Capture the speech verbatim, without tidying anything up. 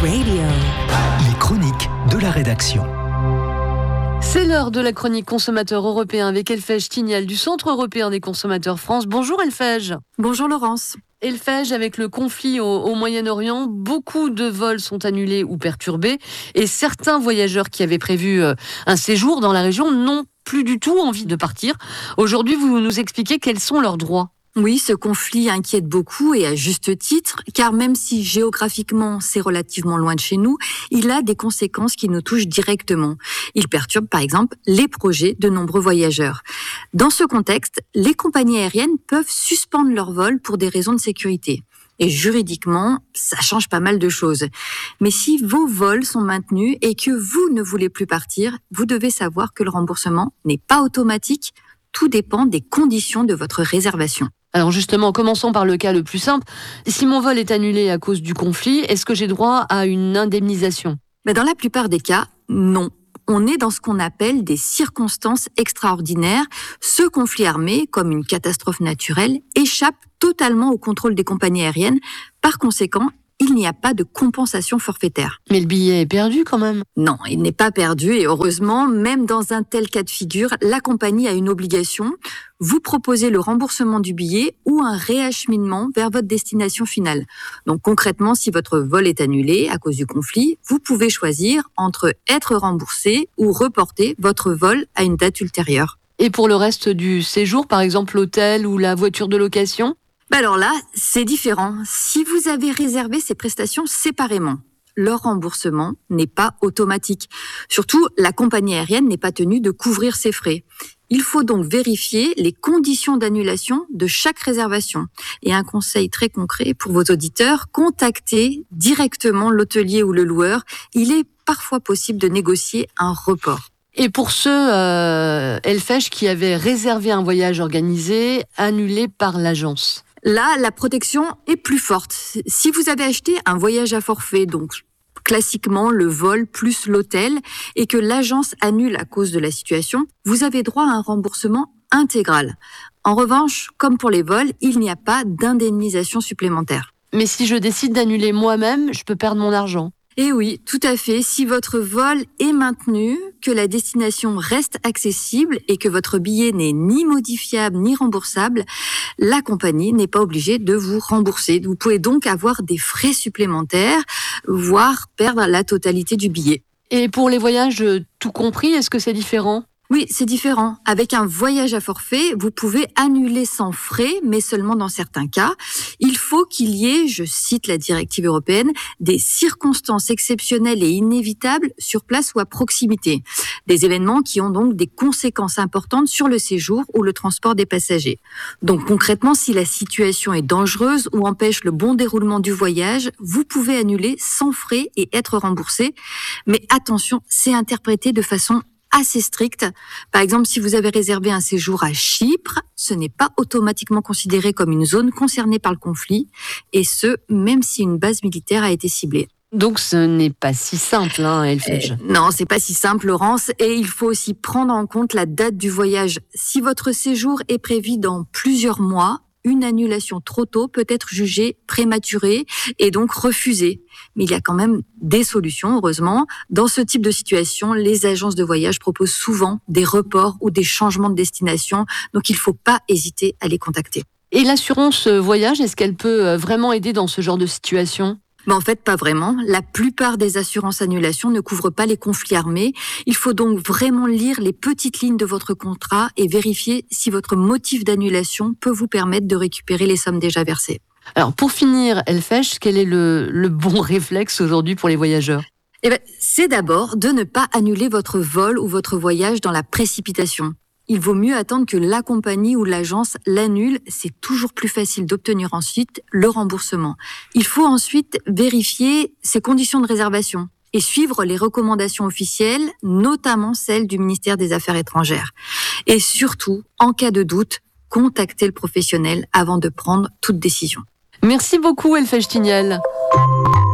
Radio. Les chroniques de la rédaction. C'est l'heure de la chronique consommateur européen avec Elfège Tignal du Centre européen des consommateurs France. Bonjour Elfège. Bonjour Laurence. Elfège, avec le conflit au, au Moyen-Orient, beaucoup de vols sont annulés ou perturbés et certains voyageurs qui avaient prévu euh, un séjour dans la région n'ont plus du tout envie de partir. Aujourd'hui, vous nous expliquez quels sont leurs droits. Oui, ce conflit inquiète beaucoup et à juste titre, car même si géographiquement c'est relativement loin de chez nous, il a des conséquences qui nous touchent directement. Il perturbe par exemple les projets de nombreux voyageurs. Dans ce contexte, les compagnies aériennes peuvent suspendre leurs vols pour des raisons de sécurité. Et juridiquement, ça change pas mal de choses. Mais si vos vols sont maintenus et que vous ne voulez plus partir, vous devez savoir que le remboursement n'est pas automatique. Tout dépend des conditions de votre réservation. Alors justement, commençons par le cas le plus simple. Si mon vol est annulé à cause du conflit, est-ce que j'ai droit à une indemnisation ? Mais dans la plupart des cas, non. On est dans ce qu'on appelle des circonstances extraordinaires. Ce conflit armé, comme une catastrophe naturelle, échappe totalement au contrôle des compagnies aériennes. Par conséquent, il n'y a pas de compensation forfaitaire. Mais le billet est perdu quand même. Non, il n'est pas perdu et heureusement, même dans un tel cas de figure, la compagnie a une obligation. Vous proposez le remboursement du billet ou un réacheminement vers votre destination finale. Donc concrètement, si votre vol est annulé à cause du conflit, vous pouvez choisir entre être remboursé ou reporter votre vol à une date ultérieure. Et pour le reste du séjour, par exemple l'hôtel ou la voiture de location ? Ben alors là, c'est différent. Si vous avez réservé ces prestations séparément, leur remboursement n'est pas automatique. Surtout, la compagnie aérienne n'est pas tenue de couvrir ses frais. Il faut donc vérifier les conditions d'annulation de chaque réservation. Et un conseil très concret pour vos auditeurs, contactez directement l'hôtelier ou le loueur. Il est parfois possible de négocier un report. Et pour ceux, euh, Elfège, qui avaient réservé un voyage organisé, annulé par l'agence ? Là, la protection est plus forte. Si vous avez acheté un voyage à forfait, donc classiquement le vol plus l'hôtel, et que l'agence annule à cause de la situation, vous avez droit à un remboursement intégral. En revanche, comme pour les vols, il n'y a pas d'indemnisation supplémentaire. Mais si je décide d'annuler moi-même, je peux perdre mon argent. Eh oui, tout à fait. Si votre vol est maintenu, que la destination reste accessible et que votre billet n'est ni modifiable ni remboursable, la compagnie n'est pas obligée de vous rembourser. Vous pouvez donc avoir des frais supplémentaires, voire perdre la totalité du billet. Et pour les voyages tout compris, est-ce que c'est différent ? Oui, c'est différent. Avec un voyage à forfait, vous pouvez annuler sans frais, mais seulement dans certains cas. Il faut qu'il y ait, je cite la directive européenne, des circonstances exceptionnelles et inévitables sur place ou à proximité. Des événements qui ont donc des conséquences importantes sur le séjour ou le transport des passagers. Donc concrètement, si la situation est dangereuse ou empêche le bon déroulement du voyage, vous pouvez annuler sans frais et être remboursé. Mais attention, c'est interprété de façon assez strict. Par exemple, si vous avez réservé un séjour à Chypre, ce n'est pas automatiquement considéré comme une zone concernée par le conflit, et ce, même si une base militaire a été ciblée. Donc ce n'est pas si simple, hein, Elfège. Euh, non, c'est pas si simple, Laurence, et il faut aussi prendre en compte la date du voyage. Si votre séjour est prévu dans plusieurs mois, une annulation trop tôt peut être jugée prématurée et donc refusée. Mais il y a quand même des solutions, heureusement. Dans ce type de situation, les agences de voyage proposent souvent des reports ou des changements de destination, donc il ne faut pas hésiter à les contacter. Et l'assurance voyage, est-ce qu'elle peut vraiment aider dans ce genre de situation ? Mais en fait, pas vraiment. La plupart des assurances annulation ne couvrent pas les conflits armés. Il faut donc vraiment lire les petites lignes de votre contrat et vérifier si votre motif d'annulation peut vous permettre de récupérer les sommes déjà versées. Alors, pour finir, Elfège, quel est le, le bon réflexe aujourd'hui pour les voyageurs ? Eh ben, c'est d'abord de ne pas annuler votre vol ou votre voyage dans la précipitation. Il vaut mieux attendre que la compagnie ou l'agence l'annule. C'est toujours plus facile d'obtenir ensuite le remboursement. Il faut ensuite vérifier ses conditions de réservation et suivre les recommandations officielles, notamment celles du ministère des Affaires étrangères. Et surtout, en cas de doute, contactez le professionnel avant de prendre toute décision. Merci beaucoup, Elfège Tignal.